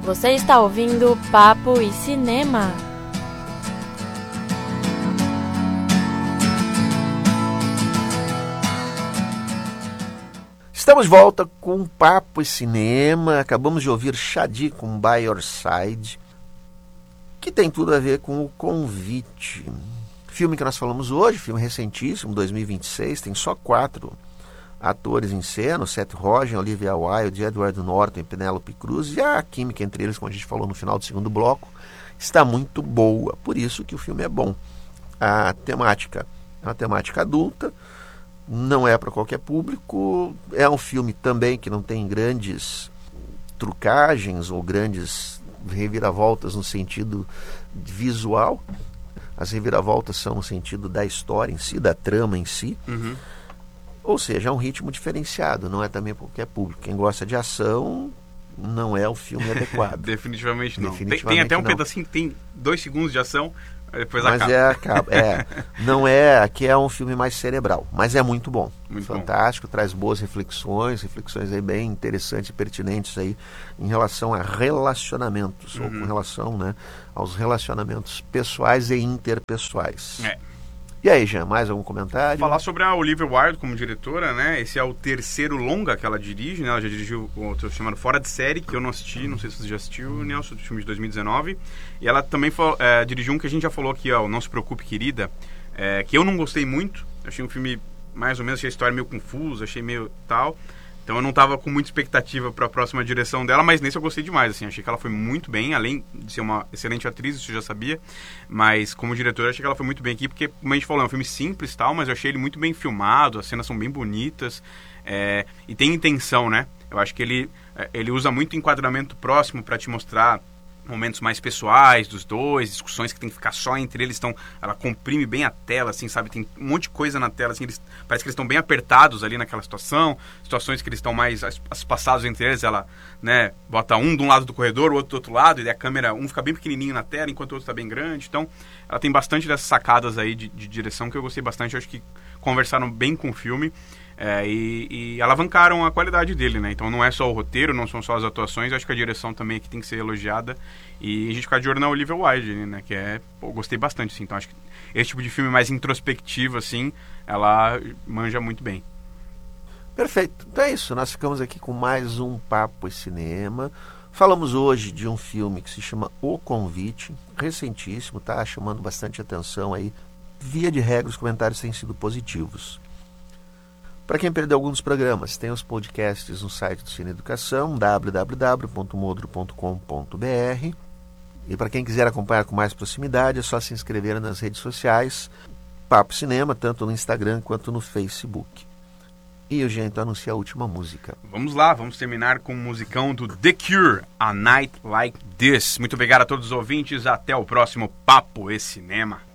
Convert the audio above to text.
Você está ouvindo Papo e Cinema. Estamos de volta com Papo e Cinema. Acabamos de ouvir Shadi com By Your Side, que tem tudo a ver com O Convite. Filme que nós falamos hoje, filme recentíssimo, 2026, tem só 4 atores em cena, Seth Rogen, Olivia Wilde, Edward Norton e Penélope Cruz, e a química entre eles, como a gente falou no final do segundo bloco, está muito boa, por isso que o filme é bom. A temática é uma temática adulta, não é para qualquer público, é um filme também que não tem grandes trucagens ou grandes reviravoltas no sentido visual. As reviravoltas são no sentido da história em si, da trama em si. Uhum. Ou seja, é um ritmo diferenciado, não é também para qualquer público. Quem gosta de ação não é o filme adequado. Definitivamente não. Definitivamente tem até um não. pedacinho, tem 2 segundos de ação, depois mas acaba. Não é, aqui é um filme mais cerebral, mas é muito bom. Muito fantástico, bom. Traz boas reflexões aí bem interessantes e pertinentes aí em relação a relacionamentos, ou com relação, né, aos relacionamentos pessoais e interpessoais. E aí, Jean, mais algum comentário? Falar sobre a Olivia Wilde como diretora, né? Esse é o 3º longa que ela dirige, né? Ela já dirigiu outro chamado Fora de Série, que eu não assisti, não sei se você já assistiu, Nelson, do filme de 2019. E ela também dirigiu um que a gente já falou aqui, ó, Não Se Preocupe, Querida, que eu não gostei muito. Achei um filme, mais ou menos, achei a história meio confusa, achei meio tal. Então eu não estava com muita expectativa para a próxima direção dela, mas nesse eu gostei demais, assim, achei que ela foi muito bem, além de ser uma excelente atriz, isso eu já sabia, mas como diretora achei que ela foi muito bem aqui, porque, como a gente falou, é um filme simples e tal, mas eu achei ele muito bem filmado, as cenas são bem bonitas, e tem intenção, né? Eu acho que ele usa muito enquadramento próximo para te mostrar momentos mais pessoais dos dois, discussões que tem que ficar só entre eles, ela comprime bem a tela, assim, sabe, tem um monte de coisa na tela, assim, parece que eles estão bem apertados ali naquela situações que eles estão mais espaçados entre eles, ela, né, bota um de um lado do corredor, o outro do outro lado, e a câmera, um fica bem pequenininho na tela, enquanto o outro está bem grande, então ela tem bastante dessas sacadas aí de direção que eu gostei bastante, eu acho que conversaram bem com o filme, e alavancaram a qualidade dele, né? Então não é só o roteiro, não são só as atuações, acho que a direção também aqui tem que ser elogiada, e a gente ficar de olho na Olivia Wilde, né? Que gostei bastante, assim. Então acho que esse tipo de filme mais introspectivo, assim, ela manja muito bem. Perfeito, então é isso, nós ficamos aqui com mais um Papo e Cinema. Falamos hoje de um filme que se chama O Convite, recentíssimo, tá chamando bastante atenção aí. Via de regra, os comentários têm sido positivos. Para quem perdeu algum dos programas, tem os podcasts no site do Cine Educação, www.modro.com.br. E para quem quiser acompanhar com mais proximidade, é só se inscrever nas redes sociais, Papo Cinema, tanto no Instagram quanto no Facebook. E eu já então anuncio a última música. Vamos lá, vamos terminar com o musicão do The Cure, A Night Like This. Muito obrigado a todos os ouvintes, até o próximo Papo e Cinema.